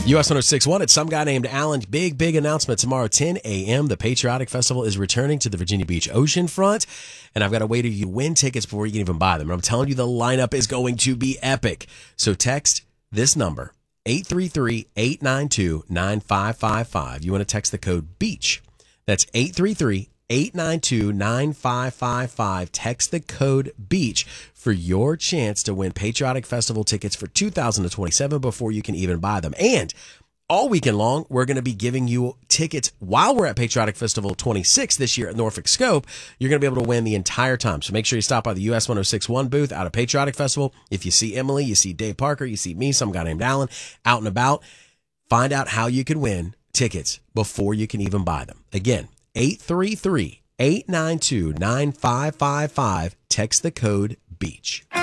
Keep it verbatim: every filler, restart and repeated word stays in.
U S one oh six point one, it's some guy named Alan. Big, big announcement tomorrow, ten a.m. The Patriotic Festival is returning to the Virginia Beach oceanfront, and I've got a way to you win tickets before you can even buy them. And I'm telling you, the lineup is going to be epic. So text this number, eight three three, eight nine two, nine five five five. You want to text the code BEACH. That's eight three three, eight nine two, nine five five five. Text the code BEACH for your chance to win Patriotic Festival tickets for two thousand twenty-seven before you can even buy them. And all weekend long, we're going to be giving you tickets while we're at Patriotic Festival twenty-six this year at Norfolk Scope. You're going to be able to win the entire time. So make sure you stop by the U S one oh six point one booth out of Patriotic Festival. If you see Emily, you see Dave Parker, you see me, some guy named Alan, out and about, find out how you can win tickets before you can even buy them. Again, eight three three, eight nine two, nine five five five. Text the code BEACH.